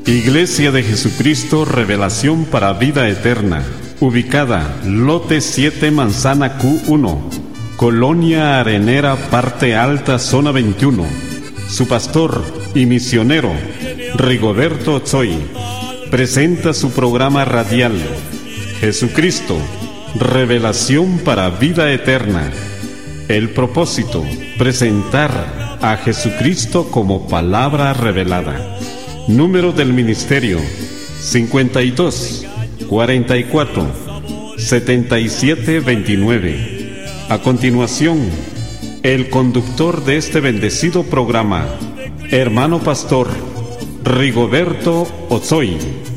Iglesia de Jesucristo Revelación para Vida Eterna, ubicada Lote 7, Manzana Q1, Colonia Arenera, Parte Alta, Zona 21. Su pastor y misionero, Rigoberto Ochoa, presenta su programa radial, Jesucristo, Revelación para Vida Eterna. El propósito, presentar a Jesucristo como palabra revelada. Número del ministerio, 52 44 77 29. A continuación, el conductor de este bendecido programa, hermano pastor Rigoberto Ochoa.